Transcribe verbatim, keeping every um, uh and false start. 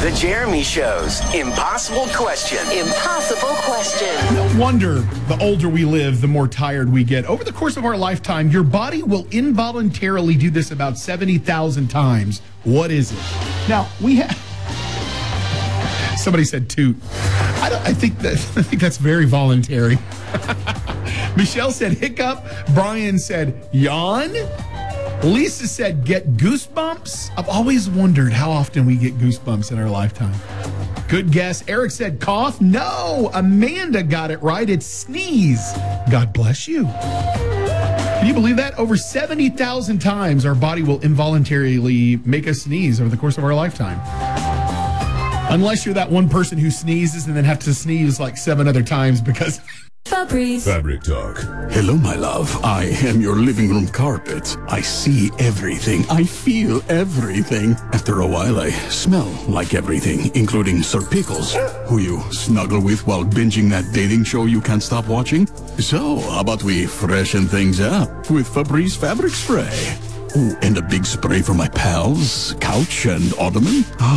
The Jeremy Show's Impossible Question. Impossible Question. No wonder the older we live, the more tired we get. Over the course of our lifetime, your body will involuntarily do this about seventy thousand times. What is it? Now, we have... Somebody said toot. I, don't, I think that I think that's very voluntary. Michelle said hiccup. Brian said yawn. Lisa said get goosebumps. I've always wondered how often we get goosebumps in our lifetime. Good guess. Eric said cough. No, Amanda got it right. It's sneeze. God bless you. Can you believe that? Over seventy thousand times our body will involuntarily make us sneeze over the course of our lifetime. Unless you're that one person who sneezes and then have to sneeze like seven other times because... Febreze. Fabric Talk. Hello, my love. I am your living room carpet. I see everything. I feel everything. After a while, I smell like everything, including Sir Pickles, who you snuggle with while binging that dating show you can't stop watching. So, how about we freshen things up with Febreze fabric spray? Oh, and a big spray for my pals, couch and ottoman.